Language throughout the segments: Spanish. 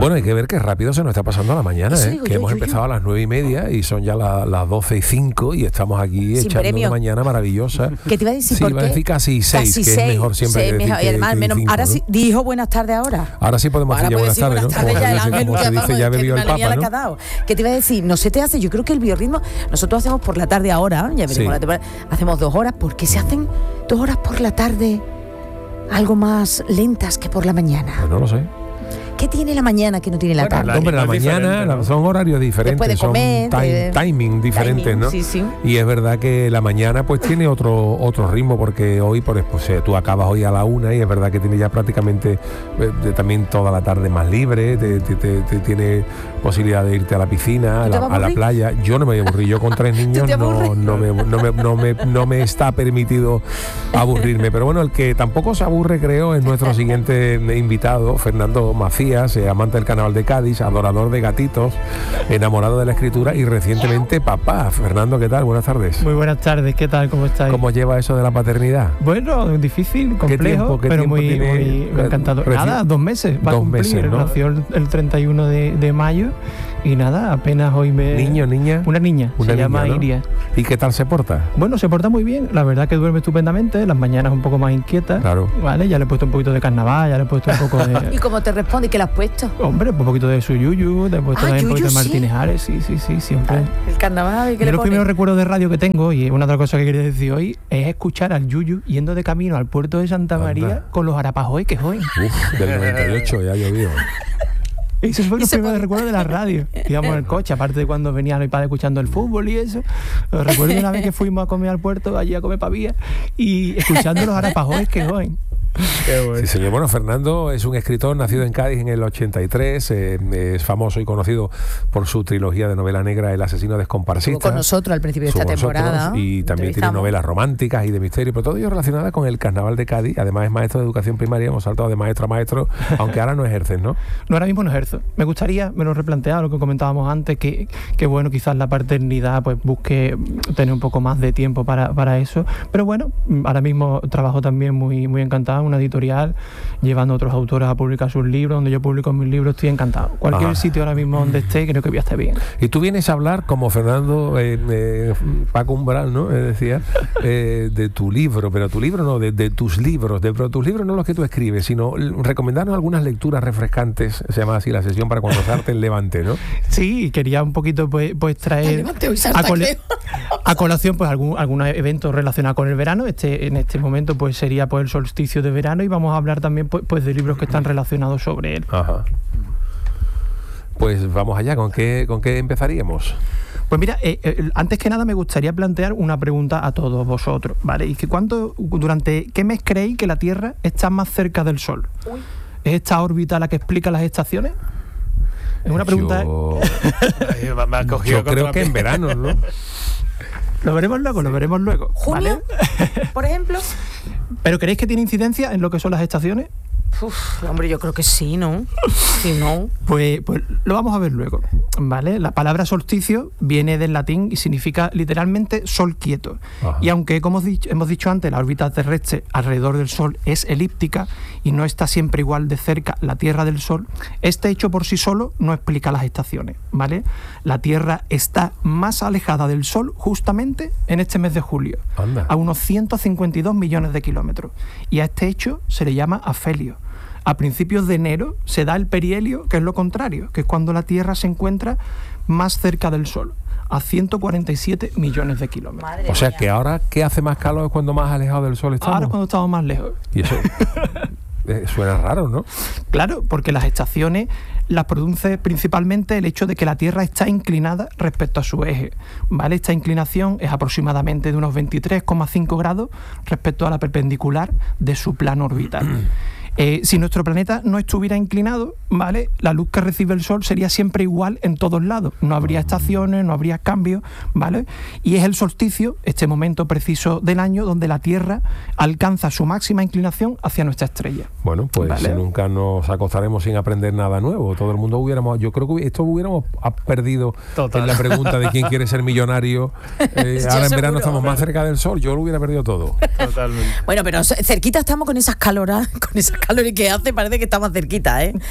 Bueno, hay que ver qué rápido se nos está pasando la mañana, que hemos empezado a las 9:30 y son ya las 12:05 y estamos aquí sin echando premio. una mañana maravillosa. ¿Qué te iba a decir? Sí, iba a decir casi 6, que es mejor siempre que decir y además, que 5, ahora ¿no? sí, dijo buenas tardes ahora. Ahora sí podemos decir ya buenas tardes, ¿no? Tardes, ya el ángel, como se dice, ya bebió el Papa, ¿no? ¿Qué te iba a decir? No se te hace, yo creo que el biorritmo, nosotros hacemos por la tarde ahora, ya veremos hacemos 2 horas, ¿por qué se hacen 2 horas por la tarde algo más lentas que por la mañana? Pues no lo sé. ¿Qué tiene la mañana que no tiene la tarde? Hombre, la mañana, ¿no? Son horarios diferentes, de comer, son timing diferentes, ¿no? Sí. Y es verdad que la mañana pues tiene otro ritmo, porque hoy pues tú acabas hoy a la 1 y es verdad que tiene ya prácticamente también toda la tarde más libre, tiene posibilidad de irte a la piscina, a la playa. Yo no me voy a aburrir, yo con 3 niños no me está permitido aburrirme, pero bueno, el que tampoco se aburre, creo, es nuestro siguiente invitado, Fernando Macías, amante del Carnaval de Cádiz, adorador de gatitos, enamorado de la escritura y recientemente papá. Fernando, ¿qué tal? Buenas tardes. Muy buenas tardes, ¿qué tal? ¿Cómo estáis? ¿Cómo lleva eso de la paternidad? Bueno, difícil, complejo, pero muy encantador. Nada, 2 meses va a cumplir, 2 meses, ¿no? Nació el 31 de mayo y nada, apenas hoy me... ¿Niño, niña? Una niña, se llama Iria. ¿Y qué tal se porta? Bueno, se porta muy bien, la verdad que duerme estupendamente, las mañanas un poco más inquietas. Claro. Vale, ya le he puesto un poquito de carnaval, ya le he puesto un poco de... ¿Y cómo te responde? ¿Qué le has puesto? Hombre, un poquito de su yuyu, le he puesto también un poquito de Martínez Ares, sí, siempre. El carnaval, ¿qué le los pone? Primeros recuerdos de radio que tengo, y una otra cosa que quería decir hoy, es escuchar al yuyu yendo de camino al puerto de Santa María con los Arapahoy que hoy. Del 98 ya llovió. Esos fueron los primeros recuerdos de la radio. Íbamos en el coche, aparte de cuando venía mi padre escuchando el fútbol y eso. Recuerdo una vez que fuimos a comer al puerto, allí a comer pavía, y escuchando los Arapahoy que hoy. Bueno. Sí, señor. Bueno, Fernando es un escritor nacido en Cádiz en el 83, es famoso y conocido por su trilogía de novela negra El asesino descomparsista. Estuvo con nosotros al principio de esta temporada. Y también tiene novelas románticas y de misterio, pero todo ello relacionado con el Carnaval de Cádiz. Además es maestro de educación primaria, hemos saltado de maestro a maestro, aunque ahora no ejerces, ¿no? No, ahora mismo no ejerzo. Me gustaría, me lo he replanteado, lo que comentábamos antes, que bueno, quizás la paternidad pues busque tener un poco más de tiempo para eso, pero bueno, ahora mismo trabajo también muy encantado, una editorial, llevando a otros autores a publicar sus libros, donde yo publico mis libros, estoy encantado. Cualquier sitio ahora mismo donde esté, creo que voy a estar bien. Y tú vienes a hablar, como Fernando Paco Umbral, ¿no? Decía, de tu libro, pero tu libro no, de tus libros, pero tus libros no los que tú escribes, sino recomendarnos algunas lecturas refrescantes, se llama así la sesión para cuando salta el levante, ¿no? Sí, quería un poquito pues traer a colación pues algún evento relacionado con el verano. En este momento pues sería pues el solsticio de verano, y vamos a hablar también pues de libros que están relacionados sobre él. Ajá. Pues vamos allá, ¿con qué empezaríamos? Pues mira, antes que nada me gustaría plantear una pregunta a todos vosotros, ¿vale? Y que durante qué mes creéis que la Tierra está más cerca del Sol. Uy. ¿Es esta órbita la que explica las estaciones? Es una pregunta. Yo creo que en verano, ¿no? Lo veremos luego. ¿Junio? ¿Vale? Por ejemplo. ¿Pero creéis que tiene incidencia en lo que son las estaciones? Hombre, yo creo que sí, ¿no? Sí, ¿no? Pues lo vamos a ver luego, ¿vale? La palabra solsticio viene del latín y significa literalmente sol quieto. Ajá. Y aunque, como hemos dicho antes, la órbita terrestre alrededor del Sol es elíptica y no está siempre igual de cerca la Tierra del Sol, este hecho por sí solo no explica las estaciones, ¿vale? La Tierra está más alejada del Sol justamente en este mes de julio, a unos 152 millones de kilómetros. Y a este hecho se le llama afelio. A principios de enero se da el perihelio, que es lo contrario, que es cuando la Tierra se encuentra más cerca del Sol, a 147 millones de kilómetros. O sea que ahora, ¿qué hace más calor? Es cuando más alejado del Sol estamos. Ahora es cuando estamos más lejos. Y eso suena raro, ¿no? Claro, porque las estaciones las produce principalmente el hecho de que la Tierra está inclinada respecto a su eje, ¿vale? Esta inclinación es aproximadamente de unos 23,5 grados respecto a la perpendicular de su plano orbital. Si nuestro planeta no estuviera inclinado, ¿vale?, la luz que recibe el Sol sería siempre igual en todos lados. No habría estaciones, no habría cambios, ¿vale? Y es el solsticio, este momento preciso del año, donde la Tierra alcanza su máxima inclinación hacia nuestra estrella. Bueno, pues ¿vale? Nunca nos acostaremos sin aprender nada nuevo. Todo el mundo yo creo que esto hubiéramos perdido. Total. En la pregunta de quién quiere ser millonario. Ahora en verano estamos más cerca del Sol, yo lo hubiera perdido todo. Totalmente. Bueno, pero cerquita estamos con esas calores que hace, parece que está más cerquita, ¿eh?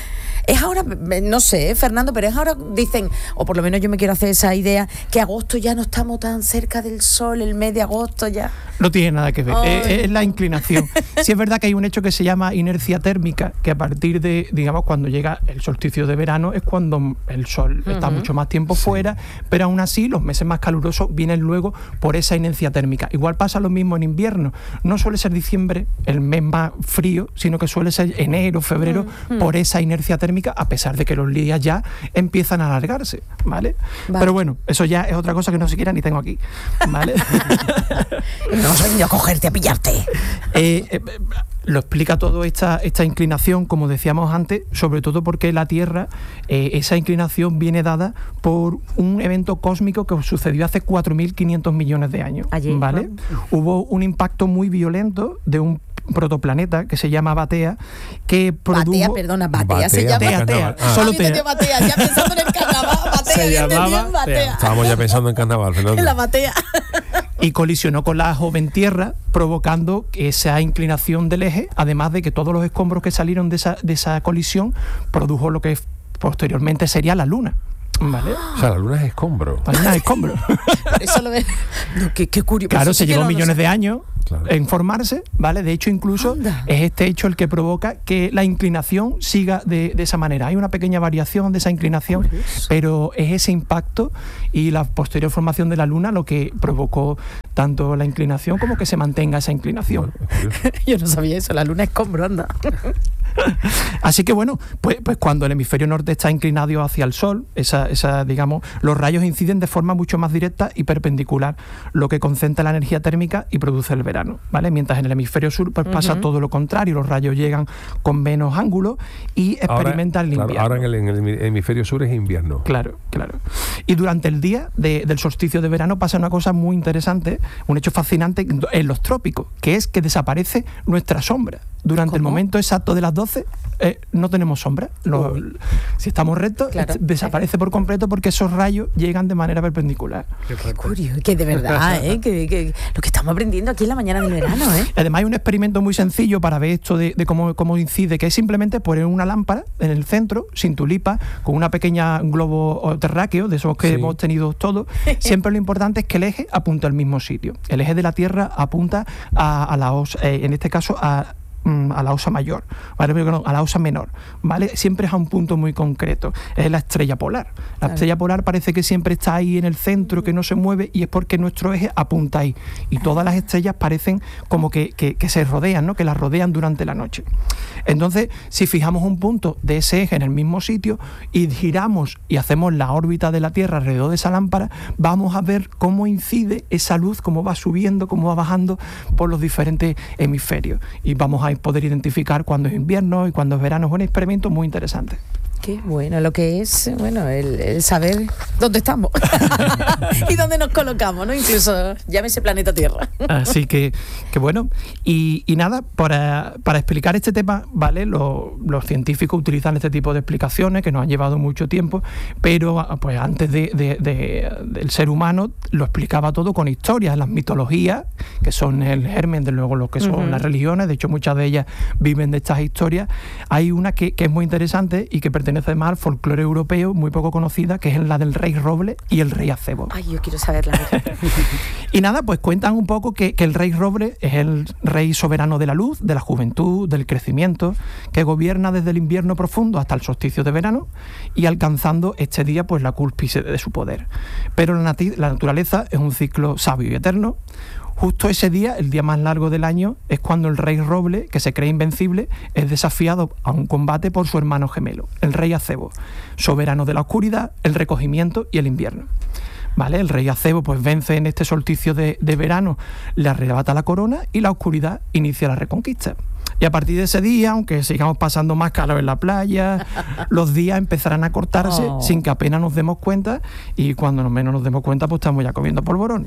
Es ahora, no sé, Fernando, pero es ahora, dicen, o por lo menos yo me quiero hacer esa idea, que agosto ya no estamos tan cerca del sol, el mes de agosto ya. No tiene nada que ver, es la inclinación. Sí es verdad que hay un hecho que se llama inercia térmica, que a partir de, digamos, cuando llega el solsticio de verano es cuando el sol está mucho más tiempo fuera, pero aún así los meses más calurosos vienen luego por esa inercia térmica. Igual pasa lo mismo en invierno. No suele ser diciembre el mes más frío, sino que suele ser enero, febrero, por esa inercia térmica, a pesar de que los días ya empiezan a alargarse, ¿vale? Pero bueno, eso ya es otra cosa que no siquiera ni tengo aquí, ¿vale? No soy yo a cogerte, a pillarte. Lo explica todo esta inclinación, como decíamos antes, sobre todo porque la Tierra, esa inclinación viene dada por un evento cósmico que sucedió hace 4.500 millones de años. Allí, ¿vale? Hubo un impacto muy violento de un protoplaneta que se llama Batea, que produjo... Batea se llama... Batea, solo Tea. Batea, ya pensando en el carnaval, Batea, se llamaba Batea. Estábamos ya pensando en carnaval, Fernando. En la Batea. Y colisionó con la joven Tierra, provocando esa inclinación del eje, además de que todos los escombros que salieron de esa colisión produjo lo que posteriormente sería la Luna. ¿Vale? O sea, la Luna es escombro. La Luna es escombro. Eso lo ves. No, qué curioso. Claro, se llevó millones de años en formarse, ¿vale? De hecho, incluso es este hecho el que provoca que la inclinación siga de esa manera. Hay una pequeña variación de esa inclinación, pero es ese impacto y la posterior formación de la Luna lo que provocó tanto la inclinación como que se mantenga esa inclinación. Yo no sabía eso, la Luna es escombro, anda. Así que bueno, pues cuando el hemisferio norte está inclinado hacia el Sol, digamos, los rayos inciden de forma mucho más directa y perpendicular, lo que concentra la energía térmica y produce el verano, ¿vale? Mientras en el hemisferio sur pues pasa todo lo contrario, los rayos llegan con menos ángulo y experimentan el invierno. Ahora en el hemisferio sur es invierno. Claro. Y durante el día del solsticio de verano pasa una cosa muy interesante, un hecho fascinante en los trópicos, que es que desaparece nuestra sombra. Durante el momento exacto de las 12 no tenemos sombra. Si estamos rectos, desaparece por completo porque esos rayos llegan de manera perpendicular. Qué curioso, que de verdad, que lo que estamos aprendiendo aquí en la mañana del verano. Además hay un experimento muy sencillo para ver esto de cómo incide, que es simplemente poner una lámpara en el centro, sin tulipa, con una pequeña globo terráqueo, de esos que hemos tenido todos. Siempre lo importante es que el eje apunte al mismo sitio. El eje de la Tierra apunta a la osa, en este caso a la osa mayor, ¿vale? Pero no, a la osa menor, ¿vale? Siempre es a un punto muy concreto, es la estrella polar. La estrella polar parece que siempre está ahí en el centro, que no se mueve, y es porque nuestro eje apunta ahí. Y todas las estrellas parecen como que se rodean, ¿no? Que las rodean durante la noche. Entonces, si fijamos un punto de ese eje en el mismo sitio y giramos y hacemos la órbita de la Tierra alrededor de esa lámpara, vamos a ver cómo incide esa luz, cómo va subiendo, cómo va bajando por los diferentes hemisferios. Y vamos a poder identificar cuándo es invierno y cuándo es verano. Es un experimento muy interesante. Qué bueno, lo que es, bueno, el saber dónde estamos y dónde nos colocamos, ¿no? Incluso llámese planeta Tierra. Así que bueno, y nada, para explicar este tema, ¿vale? Los científicos utilizan este tipo de explicaciones que nos han llevado mucho tiempo, pero pues antes del ser humano lo explicaba todo con historias, las mitologías, que son el germen de luego lo que son las religiones. De hecho, muchas de ellas viven de estas historias. Hay una que es muy interesante y que pertenece además al folclore europeo, muy poco conocida, que es la del rey roble y el rey acebo. Ay, yo quiero saberla. Y nada, pues cuentan un poco que el rey roble es el rey soberano de la luz, de la juventud, del crecimiento, que gobierna desde el invierno profundo hasta el solsticio de verano y alcanzando este día pues la cúspide de su poder. Pero la naturaleza es un ciclo sabio y eterno. Justo ese día, el día más largo del año, es cuando el rey roble, que se cree invencible, es desafiado a un combate por su hermano gemelo, el rey acebo, soberano de la oscuridad, el recogimiento y el invierno. ¿Vale? El rey acebo pues vence en este solsticio de verano, le arrebata la corona y la oscuridad inicia la reconquista. Y a partir de ese día, aunque sigamos pasando más calor en la playa, los días empezarán a cortarse sin que apenas nos demos cuenta, y cuando menos nos demos cuenta, pues estamos ya comiendo polvorón.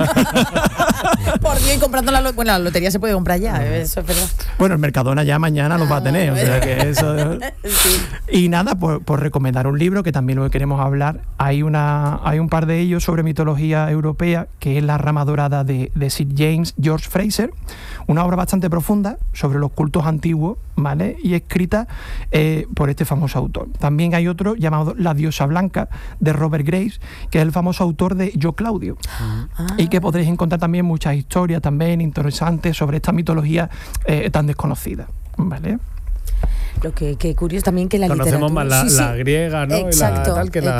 Por Dios, y comprando la lotería se puede comprar ya, eso es verdad. Bueno, el Mercadona ya mañana los va a tener, o sea que eso... Sí. Y nada, por recomendar un libro, que también lo que queremos hablar, hay un par de ellos sobre mitología europea, que es La rama dorada de Sir James George Fraser, una obra bastante profunda sobre los cultos antiguos, ¿vale? Y escrita por este famoso autor. También hay otro llamado La diosa blanca, de Robert Graves, que es el famoso autor de Yo Claudio. Y que podréis encontrar también muchas historias también interesantes sobre esta mitología tan desconocida, ¿vale? Lo que curioso también que la conocemos literatura... más la griega, ¿no? Exacto,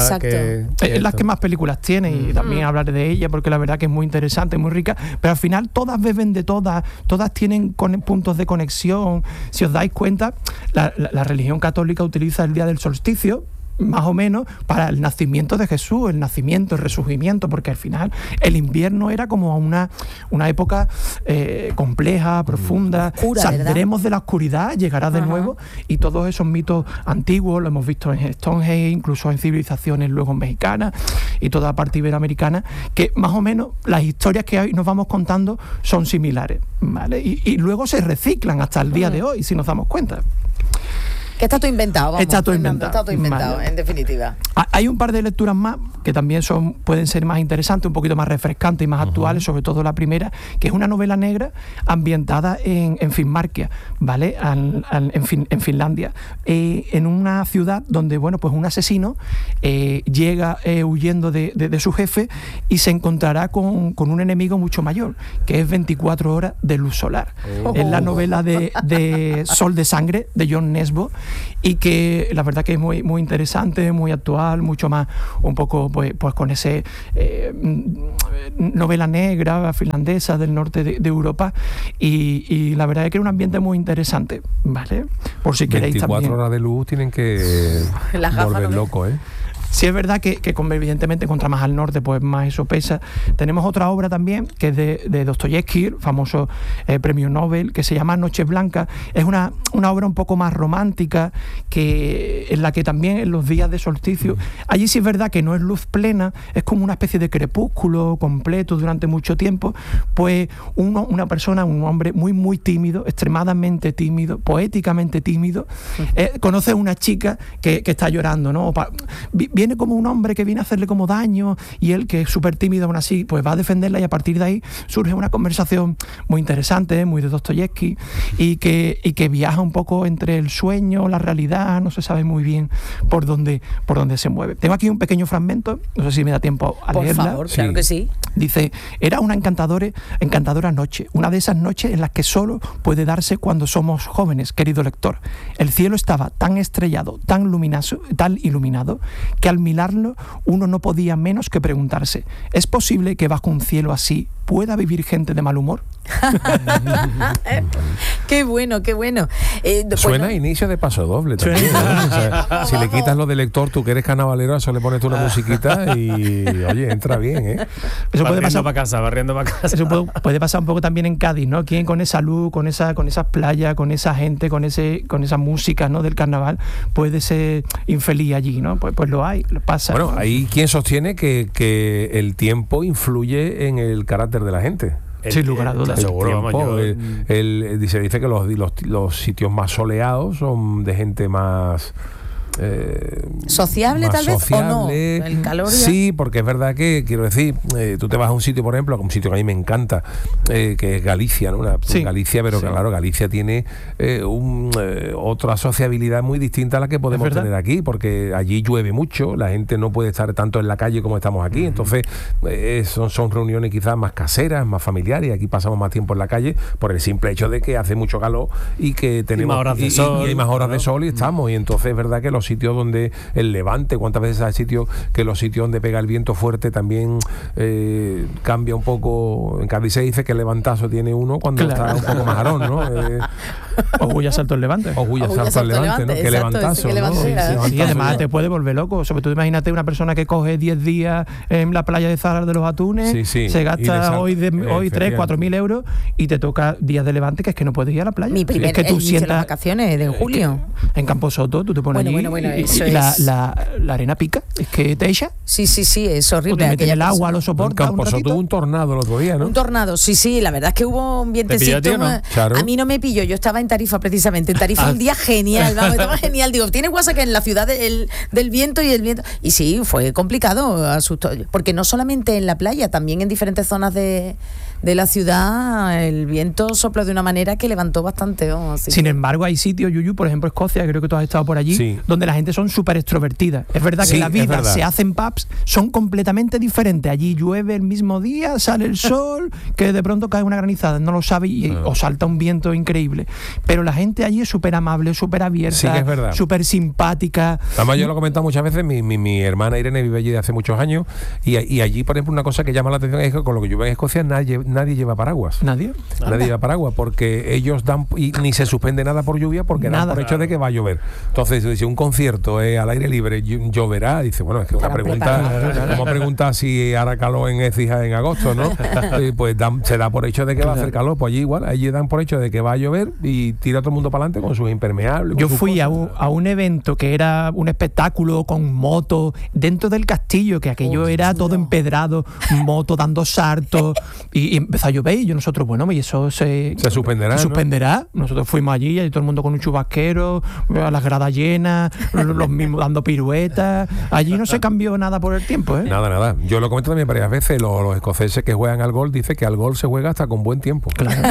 es las que más películas tiene y también hablaré de ella porque la verdad que es muy interesante, muy rica, pero al final todas beben de todas tienen puntos de conexión. Si os dais cuenta, la religión católica utiliza el día del solsticio más o menos para el nacimiento de Jesús, el nacimiento, el resurgimiento, porque al final el invierno era como una época compleja, profunda, oscura, saldremos ¿verdad? de la oscuridad, llegará de nuevo, y todos esos mitos antiguos lo hemos visto en Stonehenge, incluso en civilizaciones luego mexicanas y toda la parte iberoamericana, que más o menos las historias que hoy nos vamos contando son similares, ¿vale? Y luego se reciclan hasta el día de hoy, si nos damos cuenta. Que está todo inventado, vamos. Está todo inventado. Está todo inventado, vale. En definitiva. Hay un par de lecturas más que también pueden ser más interesantes, un poquito más refrescantes y más actuales, sobre todo la primera, que es una novela negra ambientada en Finnmarkia, ¿vale? En Finlandia, en una ciudad donde, bueno, pues un asesino llega huyendo de su jefe y se encontrará con un enemigo mucho mayor, que es 24 horas de luz solar. Es la novela de Sol de Sangre, de John Nesbo, y que la verdad que es muy, muy interesante, muy actual, mucho más un poco pues con ese novela negra finlandesa del norte de Europa, y la verdad es que es un ambiente muy interesante, ¿vale? Por si queréis 24 también. horas de luz tienen que volver loco, ¿eh? Sí, es verdad que evidentemente contra más al norte, pues más eso pesa. Tenemos otra obra también, que es de Dostoyevsky, el famoso premio Nobel, que se llama Noches Blancas. Es una obra un poco más romántica, en la que también en los días de solsticio, allí sí es verdad que no es luz plena, es como una especie de crepúsculo completo durante mucho tiempo, pues una persona, un hombre muy, muy tímido, extremadamente tímido, poéticamente tímido, conoce a una chica que está llorando, ¿no? Viene como un hombre que viene a hacerle como daño, y él, que es súper tímido aún así, pues va a defenderla, y a partir de ahí surge una conversación muy interesante, muy de Dostoyevsky, y que viaja un poco entre el sueño, la realidad, no se sabe muy bien por dónde se mueve. Tengo aquí un pequeño fragmento, no sé si me da tiempo a leerla. Por favor, claro que sí. Dice: era una encantadora noche, una de esas noches en las que solo puede darse cuando somos jóvenes, querido lector. El cielo estaba tan estrellado, tan iluminado, que al mirarlo uno no podía menos que preguntarse: ¿es posible que bajo un cielo así pueda vivir gente de mal humor? Qué bueno, qué bueno. Suena a inicio de Paso Doble también, ¿no? O sea, si le quitas lo de lector, tú que eres carnavalero, eso le pones tú una musiquita y, oye, entra bien, ¿eh? Eso puede pasar barriendo para casa. Eso puede pasar un poco también en Cádiz, ¿no? Quien con esa luz, con esas playas, con esa gente, con esa música, ¿no?, del carnaval, puede ser infeliz allí, ¿no? Pues lo hay, lo pasa. Bueno, hay quien sostiene que el tiempo influye en el carácter de la gente. Sin lugar a dudas. Seguro, vamos, se dice que los sitios más soleados son de gente más sociable, más tal vez, sociable. o no. El calor ya. Sí, porque es verdad que, quiero decir, tú te vas a un sitio, por ejemplo, un sitio que a mí me encanta, que es Galicia, ¿no? Galicia, pero claro, Galicia tiene otra sociabilidad muy distinta a la que podemos tener aquí, porque allí llueve mucho, la gente no puede estar tanto en la calle como estamos aquí, entonces son reuniones quizás más caseras, más familiares, y aquí pasamos más tiempo en la calle por el simple hecho de que hace mucho calor y que tenemos y hay más horas de sol y estamos, y entonces es verdad que los sitios donde el levante, cuántas veces hay sitios que los sitios donde pega el viento fuerte también cambia un poco. En Cádiz se dice que el levantazo tiene uno cuando está un poco majarón, ¿no? O ya saltó el levante. O ya saltó el levante, ¿no? Que levantazo, ¿no? Sí, además te puede volver loco. Sobre todo imagínate una persona que coge 10 días en la playa de Zara de los Atunes, se gasta hoy 3-4 mil euros y te toca días de levante, que es que no puedes ir a la playa. Mi primer es que tú inicio de las vacaciones de julio. En Camposoto tú te pones y la arena pica, es que te echa. Sí, es horrible. O te metes el agua, lo soporta. En Camposoto hubo un tornado el otro día, ¿no? Un tornado, sí, la verdad es que hubo un vientecito. ¿no? Claro. A mí no me pilló, yo estaba en Tarifa precisamente. En Tarifa un día genial, vamos, estaba genial. Digo, ¿tienes WhatsApp que en la ciudad del viento y el viento? Y sí, fue complicado, asustó, porque no solamente en la playa, también en diferentes zonas de la ciudad el viento sopló de una manera que levantó bastante. Sin embargo, hay sitios, Yuyu, por ejemplo Escocia, creo que tú has estado por allí, donde la gente son súper extrovertidas. Es verdad que la vida se hace en pubs, son completamente diferentes. Allí llueve el mismo día, sale el sol, que de pronto cae una granizada, no lo sabe o salta un viento increíble. Pero la gente allí es súper amable, súper abierta, súper simpática. Además, yo lo he comentado muchas veces, mi hermana Irene vive allí de hace muchos años y allí, por ejemplo, una cosa que llama la atención es que con lo que llueve en Escocia nadie lleva paraguas. Nadie lleva paraguas porque ellos dan y ni se suspende nada por lluvia porque dan por hecho de que va a llover. Entonces, si un concierto es al aire libre, lloverá, dice, bueno, es que una pregunta, como pregunta si hará calor en Écija en agosto, ¿no? Pues se da por hecho de que va a hacer calor, pues allí igual, allí dan por hecho de que va a llover y tira todo el mundo para adelante con sus impermeables. Yo fui a un evento que era un espectáculo con motos dentro del castillo, que aquello era todo empedrado, moto dando saltos y empezó a llover y nosotros, bueno, y eso se suspenderá. Nosotros fuimos allí y todo el mundo con un chubasquero, a las gradas llenas, los mismos dando piruetas. Allí no se cambió nada por el tiempo, ¿eh? Nada. Yo lo comento también varias veces, los escoceses que juegan al golf dicen que al golf se juega hasta con buen tiempo. Claro.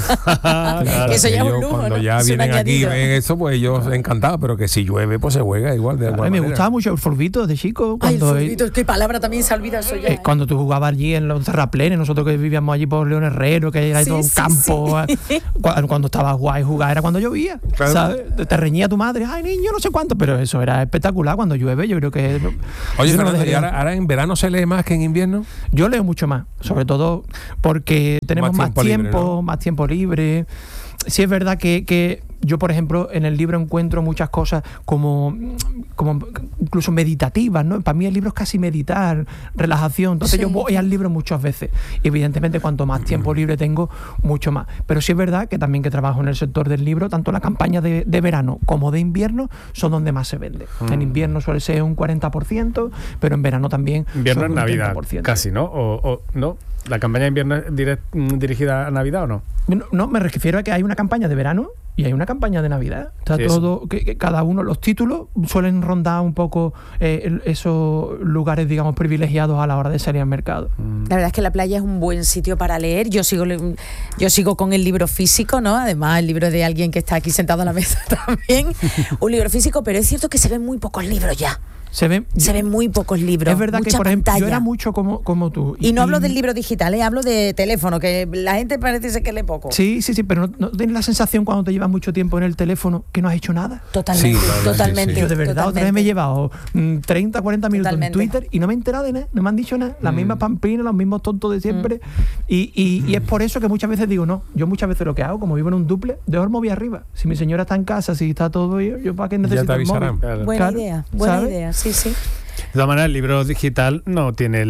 Eso ya es un lujo, cuando ¿no? ya vienen aquí y ven eso, pues ellos encantados, pero que si llueve, pues se juega igual de alguna manera. Me gustaba mucho el furbito de chico. El furbito, qué palabra también se olvida eso ya. Cuando tú jugabas allí en los terraplenes, nosotros que vivíamos allí por León Herrero, que era todo un campo. Cuando estabas guay jugar era cuando llovía. Claro. ¿Sabes? Te reñía tu madre, ay niño, no sé cuánto, pero eso era espectacular cuando llueve. Yo creo que. Oye, Fernando, ¿y ahora en verano se lee más que en invierno? Yo leo mucho más, sobre todo porque tenemos más tiempo libre. Sí, es verdad que yo, por ejemplo, en el libro encuentro muchas cosas como incluso meditativas, ¿no? Para mí el libro es casi meditar, relajación. Entonces yo voy al libro muchas veces. Evidentemente, cuanto más tiempo libre tengo, mucho más. Pero sí es verdad que también que trabajo en el sector del libro, tanto la campaña de verano como de invierno son donde más se vende. En invierno suele ser un 40%, pero en verano también. Invierno es Navidad, casi, ¿no? ¿O no? ¿La campaña de invierno es dirigida a Navidad o no? No, me refiero a que hay una campaña de verano y hay una campaña de Navidad. Está todo, que cada uno, los títulos suelen rondar un poco esos lugares, digamos, privilegiados a la hora de salir al mercado. La verdad es que la playa es un buen sitio para leer. Yo sigo con el libro físico, ¿no? Además, el libro de alguien que está aquí sentado a la mesa también. Un libro físico, pero es cierto que se ven muy pocos libros ya. Se ven muy pocos libros. Es verdad que, por ejemplo, yo era mucho como tú. Y no hablo del libro digital, hablo de teléfono, que la gente parece ser que lee poco. Sí, pero ¿no tienes la sensación cuando te llevas mucho tiempo en el teléfono que no has hecho nada? Totalmente, totalmente. Yo de verdad otra vez me he llevado 30, 40 minutos en Twitter y no me he enterado de nada, no me han dicho nada. Las mismas pamplinas, los mismos tontos de siempre. Y es por eso que muchas veces digo, no, yo muchas veces lo que hago, como vivo en un duple, dejo el móvil arriba. Si mi señora está en casa, si está todo yo ¿para qué necesito el móvil? Claro. Buena idea, sí. De todas maneras, el libro digital no tiene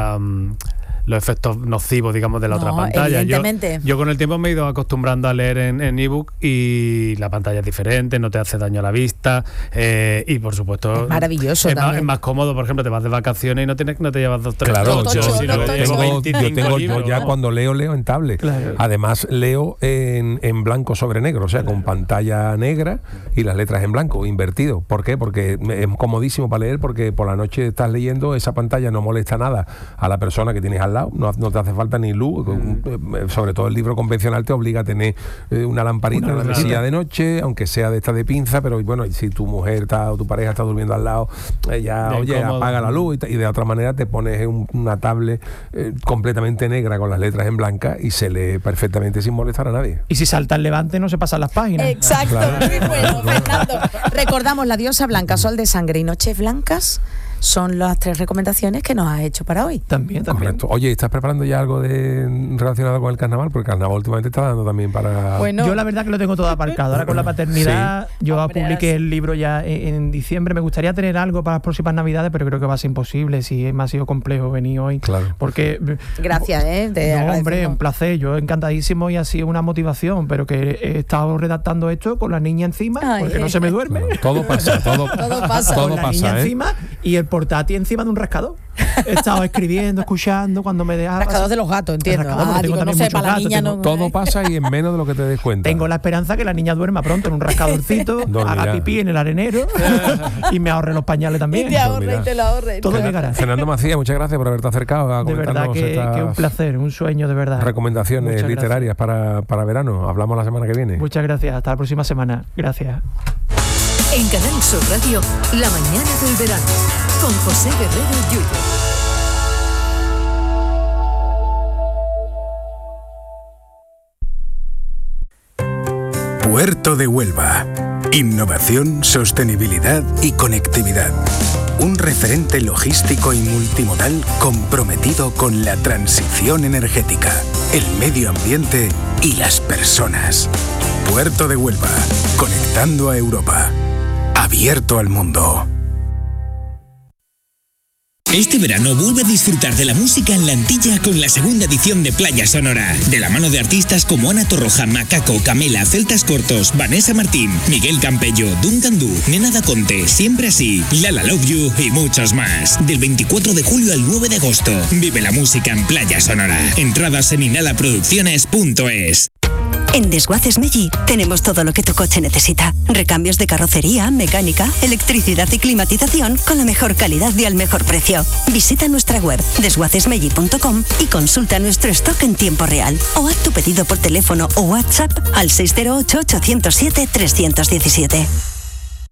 los efectos nocivos, digamos, de la otra pantalla. Evidentemente. Yo con el tiempo me he ido acostumbrando a leer en ebook y la pantalla es diferente, no te hace daño a la vista y por supuesto es maravilloso es más cómodo. Por ejemplo, te vas de vacaciones y no te llevas 2, 3 yo ya cuando leo en tablet. Claro. Además leo en blanco sobre negro, o sea, con pantalla negra y las letras en blanco, invertido. ¿Por qué? Porque es comodísimo para leer, porque por la noche estás leyendo, esa pantalla no molesta nada a la persona que tienes al lado, no te hace falta ni luz. Sobre todo el libro convencional te obliga a tener una lamparita en la mesilla de noche, aunque sea de esta de pinza, pero bueno, si tu mujer o tu pareja está durmiendo al lado, apaga la luz y de otra manera te pones una tablet completamente negra con las letras en blanca y se lee perfectamente sin molestar a nadie. Y si salta el levante no se pasan las páginas. Exacto, muy bueno, Fernando. Recordamos La diosa blanca, Sol de sangre y Noches blancas. Son las 3 recomendaciones que nos has hecho para hoy. También. Correcto. Oye, ¿estás preparando ya algo relacionado con el carnaval? Porque el carnaval últimamente está dando también para... Bueno, yo la verdad que lo tengo todo aparcado. Ahora con la paternidad, yo publiqué el libro ya en diciembre. Me gustaría tener algo para las próximas navidades, pero creo que va a ser imposible. Sí, me ha sido complejo venir hoy. Claro. Porque... Gracias, hombre, un placer. Yo encantadísimo y ha sido una motivación, pero que he estado redactando esto con la niña encima, porque no se me duerme. Claro, todo pasa. Todo pasa. Con la niña encima y el portátil encima de un rascador. He estado escribiendo, escuchando cuando me dejaba. Rascador de los gatos, entiendo. Digo, no sé, para la niña no. Todo pasa y en menos de lo que te des cuenta. Tengo la esperanza que la niña duerma pronto en un rascadorcito, haga pipí en el arenero y me ahorre los pañales también. Y te ahorre, y te lo ahorre. Todo llegará. Fernando Macías, muchas gracias por haberte acercado a de verdad que un placer, un sueño de verdad. Recomendaciones muchas literarias para verano. Hablamos la semana que viene. Muchas gracias, hasta la próxima semana. Gracias. En Canal Sur Radio, La mañana del verano, con José Guerrero Llullo. Puerto de Huelva. Innovación, sostenibilidad y conectividad. Un referente logístico y multimodal comprometido con la transición energética, el medio ambiente y las personas. Puerto de Huelva, conectando a Europa. Abierto al mundo. Este verano vuelve a disfrutar de la música en la Antilla con la segunda edición de Playa Sonora. De la mano de artistas como Ana Torroja, Macaco, Camela, Celtas Cortos, Vanessa Martín, Miguel Campello, Duncan Du, Nena Da Conte, Siempre Así, Lala Love You y muchos más. Del 24 de julio al 9 de agosto. Vive la música en Playa Sonora. Entradas en inhalaproducciones.es. En Desguaces Meggi tenemos todo lo que tu coche necesita. Recambios de carrocería, mecánica, electricidad y climatización con la mejor calidad y al mejor precio. Visita nuestra web desguacesmeggi.com y consulta nuestro stock en tiempo real. O haz tu pedido por teléfono o WhatsApp al 608 807 317.